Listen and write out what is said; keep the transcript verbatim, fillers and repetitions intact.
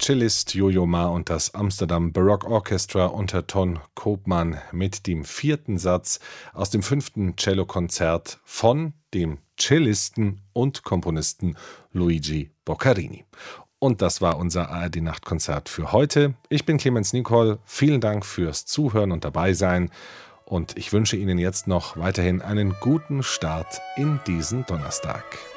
Cellist Jojo Ma und das Amsterdam Baroque Orchestra unter Ton Koopman mit dem vierten Satz aus dem fünften Cellokonzert von dem Cellisten und Komponisten Luigi Boccherini. Und das war unser A R D-Nachtkonzert für heute. Ich bin Clemens Nicol. Vielen Dank fürs Zuhören und Dabeisein. Und ich wünsche Ihnen jetzt noch weiterhin einen guten Start in diesen Donnerstag.